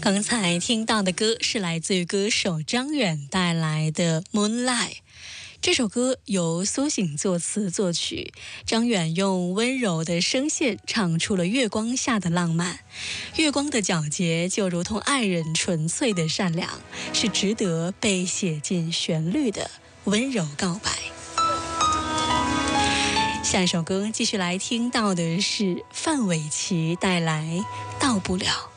刚才听到的歌是来自于歌手张远带来的《Moonlight》。这首歌由苏醒作词作曲，张远用温柔的声线唱出了月光下的浪漫。月光的皎洁就如同爱人纯粹的善良，是值得被写进旋律的温柔告白。下一首歌继续来听到的是范玮琪带来《到不了》。